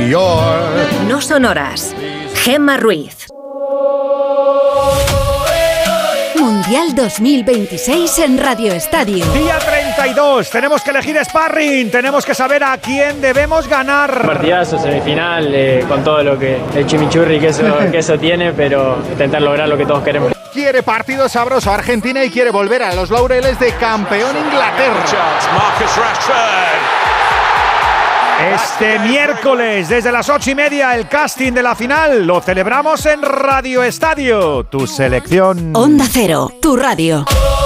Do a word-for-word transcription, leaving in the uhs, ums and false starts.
York. No sonoras. Gemma Ruiz. Mundial dos mil veintiséis en Radio Estadio. Día treinta y dos, tenemos que elegir sparring, tenemos que saber a quién debemos ganar. Partidazo, semifinal, eh, con todo lo que el chimichurri que eso, que eso tiene, pero intentar lograr lo que todos queremos. Quiere partido sabroso Argentina y quiere volver a los laureles de campeón Inglaterra. Este miércoles, desde las ocho y media, el casting de la final lo celebramos en Radio Estadio. Tu selección. Onda Cero, tu radio.